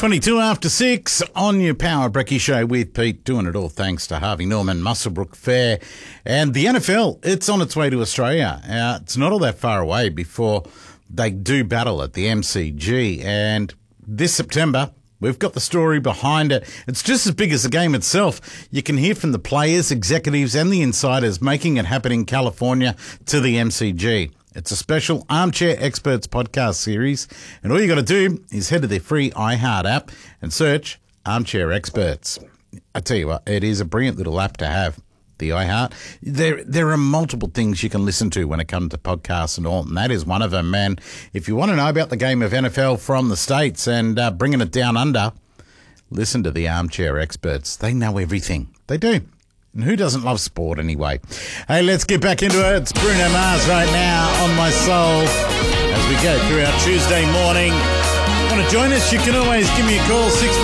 22 after 6 on your Power Brekkie Show with Pete, doing it all thanks to Harvey Norman, Muswellbrook Fair, and the NFL. It's on its way to Australia. It's not all that far away before they do battle at the MCG, and this September we've got the story behind it. It's just as big as the game itself. You can hear from the players, executives and the insiders making it happen in California to the MCG. It's a special Armchair Experts podcast series, and all you got to do is head to their free iHeart app and search Armchair Experts. I tell you what, it is a brilliant little app to have, the iHeart. There are multiple things you can listen to when it comes to podcasts and all, and that is one of them, man. If you want to know about the game of NFL from the States and bringing it down under, listen to the Armchair Experts. They know everything. They do. And who doesn't love sport anyway? Hey, let's get back into it. It's Bruno Mars right now on My Soul as we go through our Tuesday morning. Want to join us? You can always give me a call,